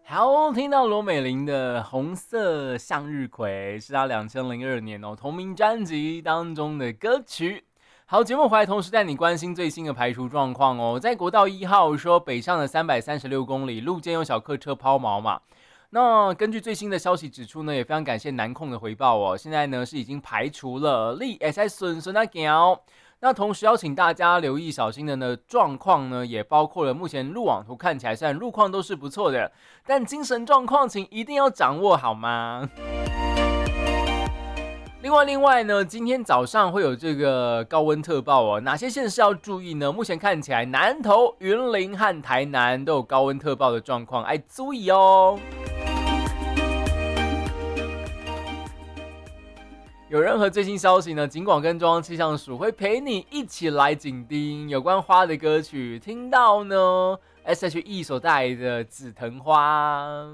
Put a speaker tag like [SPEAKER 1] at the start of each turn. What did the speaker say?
[SPEAKER 1] 好，听到罗美玲的《红色向日葵》是她2002年同名专辑当中的歌曲。好，节目回来同时带你关心最新的排除状况哦。在国道1号说北上的336公里路肩有小客车抛锚嘛，那根据最新的消息指出呢，也非常感谢南控的回报哦。现在呢是已经排除了，你会使顺顺啊行。那同时邀请大家留意小心的呢状况呢，也包括了目前路网图看起来虽然路况都是不错的，但精神状况请一定要掌握好吗？另外呢，今天早上会有这个高温特报哦，哪些县市要注意呢？目前看起来南投、云林和台南都有高温特报的状况，哎，注意哦。有任何最新消息呢，尽管跟中央气象署会陪你一起来紧盯有关花的歌曲，听到呢 SHE 所带来的紫藤花。